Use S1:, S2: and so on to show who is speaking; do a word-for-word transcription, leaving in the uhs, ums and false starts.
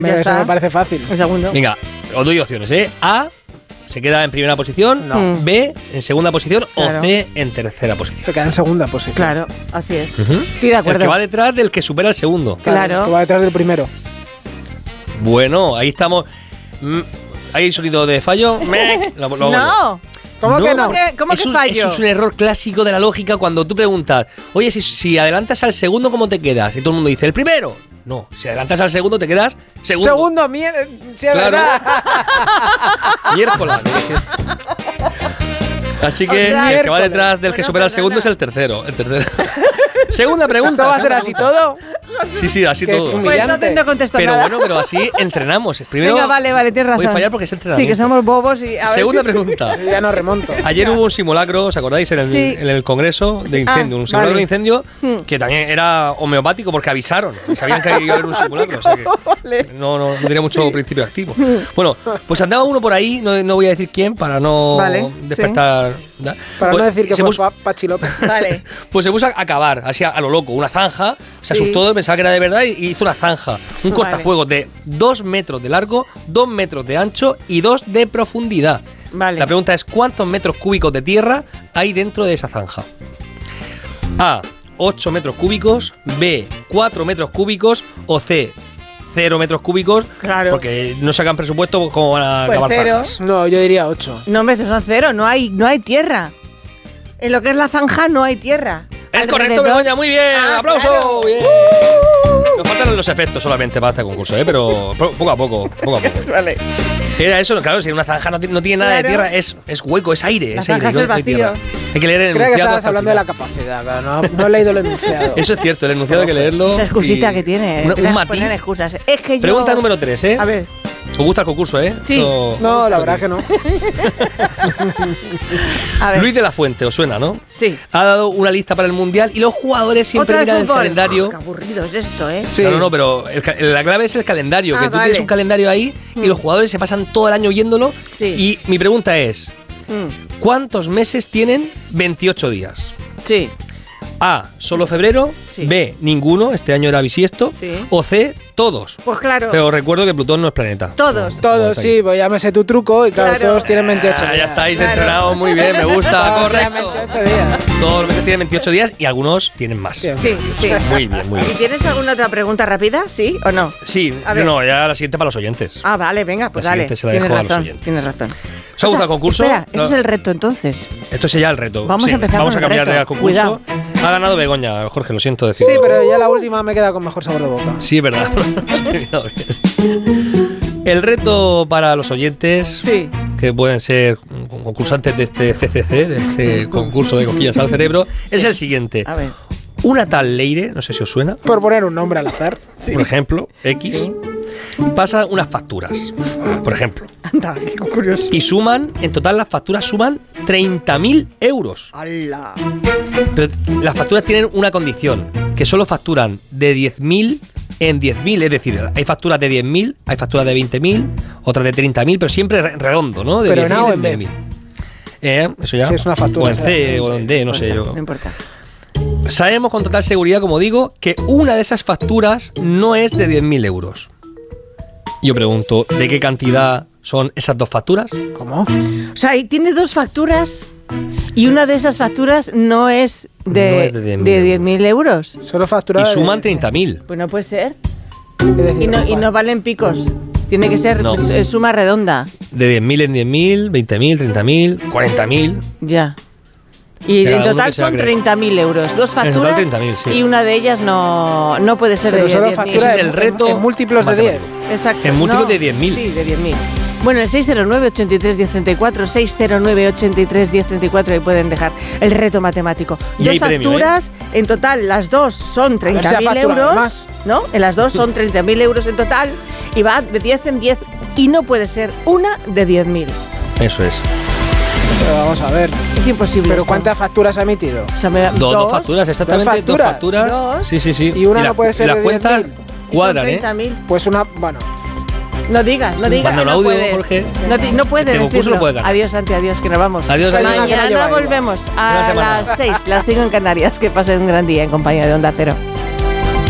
S1: Me, eso me parece fácil.
S2: El segundo.
S3: Venga, os doy opciones, ¿eh? A, se queda en primera posición.
S2: No.
S3: B, en segunda posición.
S2: Claro.
S3: O C, en tercera posición.
S1: Se queda en segunda posición.
S2: Claro, así es.
S3: Uh-huh.
S2: Estoy de acuerdo.
S3: El que va detrás del que supera el segundo.
S2: Claro.
S1: Que va detrás del primero.
S3: Bueno, ahí estamos. Mm, ¿Hay sonido de fallo? Mec. Lo- lo hago yo.
S2: No.
S1: ¿Cómo
S3: No,
S1: que no?
S2: ¿Cómo que, cómo
S3: Es
S2: que
S3: un-
S2: fallo?
S3: Eso es un error clásico de la lógica cuando tú preguntas, oye, si, si adelantas al segundo, ¿cómo te quedas? Y todo el mundo dice, el primero. No, si adelantas al segundo, te quedas segundo.
S1: Segundo, mierda. Sí, es
S3: Claro.
S1: verdad.
S3: Miércoles. Así que
S1: O sea,
S3: el que va
S1: miércoles.
S3: detrás del que
S2: Bueno,
S3: supera el
S2: perdona.
S3: segundo es el tercero. El tercero. Segunda pregunta.
S1: ¿Esto va a ser
S3: segunda
S1: así
S3: pregunta.
S1: todo?
S3: Sí, sí, así
S1: Que es
S3: todo.
S1: un-
S2: Pues entonces no contesto
S3: Pero
S2: nada.
S3: bueno, pero así entrenamos. Primero,
S2: Venga, vale, vale, tienes razón.
S3: voy a fallar porque es
S2: Sí,
S3: entrenamiento.
S2: que somos bobos y... a ver
S3: Segunda
S2: si-
S3: pregunta.
S1: Yo ya no remonto.
S3: Ayer hubo un simulacro, ¿os acordáis? En el,
S2: Sí.
S3: en el congreso de incendio.
S2: Ah,
S3: un simulacro
S2: vale.
S3: de incendio
S2: Hmm.
S3: que también era homeopático porque avisaron. Sabían que iba a haber un simulacro. O sea que
S2: Vale.
S3: no, no, no tenía mucho principio activo. Bueno, pues andaba uno por ahí, no, no voy a decir quién para no
S2: Vale,
S3: despertar. ¿da?
S1: Para
S3: Pues
S1: no decir que
S3: se
S1: fue
S3: puso-
S1: pa Pachi López.
S2: Vale.
S3: Pues se puso a cavar, así a, a lo loco, una zanja. Se
S2: Sí.
S3: asustó, pensaba que era de verdad y, y hizo una zanja. Un
S2: Vale.
S3: cortafuegos de dos metros de largo, dos metros de ancho y dos de profundidad.
S2: Vale.
S3: La pregunta es, ¿cuántos metros cúbicos de tierra hay dentro de esa zanja? A, ocho metros cúbicos. B, cuatro metros cúbicos. O C, cero metros cúbicos.
S2: Claro.
S3: Porque no sacan presupuesto, pues, ¿cómo van a
S2: Pues
S3: cavar
S2: cero.
S3: zanjas?
S1: No, yo diría ocho.
S2: No, hombre, esos son cero. No hay, no hay tierra. En lo que es la zanja no hay tierra.
S3: Es correcto,
S2: Alrededor-
S3: Begoña, muy bien.
S2: Ah,
S3: ¡Aplauso!
S2: claro.
S3: Bien. Nos faltan los efectos solamente para este concurso, ¿eh? Pero po- poco a poco, poco a poco.
S2: Vale.
S3: Era eso, claro, si una zanja no, tiene- no tiene nada de
S2: Claro.
S3: tierra, es, es hueco, es aire.
S2: La
S3: es aire,
S2: zanja es
S3: no
S2: el
S3: hay tierra.
S2: vacío.
S3: Hay que leer el
S1: Creo que
S3: enunciado
S1: estabas
S3: hasta el
S1: hablando de la
S3: final.
S1: capacidad, claro. No, no he leído el enunciado.
S3: Eso es cierto, el enunciado hay que leerlo.
S2: Esa excusita
S3: y-
S2: que tiene.
S3: Una-
S2: te
S3: un
S2: las
S3: matiz.
S2: ponen excusas. Es que yo...
S3: Pregunta número tres, ¿eh?
S2: A ver.
S3: ¿Os gusta el concurso, eh?
S2: Sí.
S3: Esto-
S1: No, la verdad que no.
S2: A ver.
S3: Luis de la Fuente, ¿os suena, no?
S2: Sí.
S3: Ha dado una lista para el Mundial y los jugadores siempre
S2: Otra de
S3: miran el
S2: fútbol.
S3: calendario.
S2: Oh, qué aburrido es esto, ¿eh?
S1: Sí.
S3: No, no, no, pero el ca- la clave es el calendario,
S2: Ah,
S3: que tú
S2: vale.
S3: tienes un calendario ahí y los jugadores se pasan todo el año viéndolo.
S2: Sí.
S3: Y mi pregunta es,
S2: Mm,
S3: ¿cuántos meses tienen veintiocho días?
S2: Sí.
S3: A, solo febrero.
S2: Sí.
S3: B, ninguno, este año era bisiesto.
S2: Sí.
S3: O C, todos.
S2: Pues claro.
S3: Pero recuerdo que Plutón no es planeta.
S2: Todos.
S1: Todos, sí, pues ya me sé tu truco y claro,
S2: Claro.
S1: todos tienen veintiocho
S3: Ah, ya
S1: días.
S3: estáis
S2: Claro.
S3: entrenados muy bien, me gusta,
S1: Todos tienen
S3: correcto.
S1: veintiocho días.
S3: Todos los meses tienen veintiocho días y algunos tienen más.
S1: Bien.
S2: Sí, sí.
S3: Muy bien, muy
S2: ¿Y
S3: bien.
S2: tienes alguna otra pregunta rápida? ¿Sí o no?
S3: Sí,
S2: A ver.
S3: no, ya la siguiente para los oyentes.
S2: Ah, vale, venga, pues
S3: La
S2: dale.
S3: siguiente se la
S2: Tienes
S3: dejo a los
S2: razón,
S3: oyentes.
S2: tienes razón.
S3: ¿Os ha gustado el concurso?
S2: Espera, este
S3: No.
S2: es el reto entonces.
S3: Esto es ya el reto.
S2: Vamos a empezar
S3: Vamos
S2: con
S3: a
S2: el
S3: cambiar
S2: reto.
S3: de concurso.
S2: Cuidado.
S3: Ha ganado Begoña, Jorge, lo siento decir.
S1: Sí, pero ya la última me queda con mejor sabor de boca.
S3: Sí, es verdad. El reto para los oyentes,
S2: Sí.
S3: que pueden ser concursantes de este C C C, de este concurso de cosquillas al cerebro, es el siguiente.
S2: A ver.
S3: Una tal Leire, no sé si os suena,
S1: Por poner un nombre al azar.
S3: por ejemplo, X, pasa unas facturas, por ejemplo,
S2: Anda, qué curioso.
S3: y suman, en total las facturas suman treinta mil euros.
S2: ¡Hala!
S3: Pero las facturas tienen una condición, que solo facturan de diez mil en diez mil, es decir, hay facturas de diez mil, hay facturas de veinte mil, otras de treinta mil, pero siempre re- redondo, ¿no? De
S1: Pero en A o
S3: diez
S1: en
S3: mil
S1: B.
S3: diez mil. Eh, eso ya.
S1: Sí, es una factura,
S3: O en
S1: sí,
S3: C
S1: sí,
S3: o en D, no sé yo.
S2: No importa.
S3: Sabemos con total seguridad, como digo, que una de esas facturas no es de diez mil euros. Yo pregunto, ¿de qué cantidad son esas dos facturas?
S1: ¿Cómo?
S2: O sea, ahí tiene dos facturas y una de esas facturas no es
S3: No
S2: de,
S3: es de diez mil
S2: de diez mil euros.
S1: Solo
S3: Y
S1: factura.
S3: suman treinta mil.
S2: Pues no puede ser.
S1: de-
S2: Y no, y no valen picos. Tiene que ser
S3: No.
S2: pues, eh, suma redonda.
S3: De diez mil en diez mil, veinte mil, treinta mil, cuarenta mil.
S2: Ya. Y
S3: Cada
S2: en
S3: uno
S2: total
S3: que se la
S2: son
S3: cree.
S2: treinta mil euros. Dos
S3: En total
S2: facturas
S3: treinta mil, sí.
S2: y una de ellas no, no puede ser
S1: Pero
S2: de
S1: solo
S2: diez mil.
S1: factura
S3: Ese es
S1: en-
S3: el reto
S1: en múltiplos de diez.
S3: matemático.
S2: Exacto.
S3: En múltiplos
S2: No,
S3: de diez mil.
S2: Sí, de diez mil. Bueno, el seis cero nueve, ochenta y tres, diez treinta y cuatro, seis cero nueve, ochenta y tres, diez treinta y cuatro, ahí pueden dejar el reto matemático.
S3: Y
S2: dos
S3: hay premio,
S2: facturas, en total las dos son
S1: ver si
S2: treinta
S1: ha
S2: mil
S1: facturado
S2: euros,
S1: más.
S2: ¿no? En las dos son treinta mil euros en total y va de diez en diez y no puede ser una de diez mil.
S3: Eso es.
S1: Pero vamos a ver.
S2: Es imposible.
S1: ¿Pero
S2: esto.
S1: cuántas facturas ha emitido?
S2: O sea, me-
S3: Dos, dos facturas, exactamente.
S1: ¿Dos
S3: Dos
S1: facturas?
S3: facturas.
S2: Dos.
S3: Sí, sí, sí.
S1: Y una no
S3: la-
S1: puede ser
S3: las
S1: de
S3: cuentas
S1: diez mil.
S3: cuadran, ¿eh?
S2: treinta mil.
S1: Pues una. Bueno.
S2: No digas, no digas.
S3: Manda un
S2: no
S3: audio,
S2: puedes.
S3: Jorge.
S2: No, di- no puedes
S3: Este concurso
S2: decirlo.
S3: lo puede ganar.
S2: Adiós, Santi, adiós, que nos vamos.
S3: Adiós,
S1: Hay
S3: Dani.
S1: una que no
S2: Mañana
S1: lleva igual.
S2: volvemos
S3: Una
S2: a
S3: semana.
S2: las seis, las cinco en Canarias. Que pasen un gran día en compañía de Onda Cero.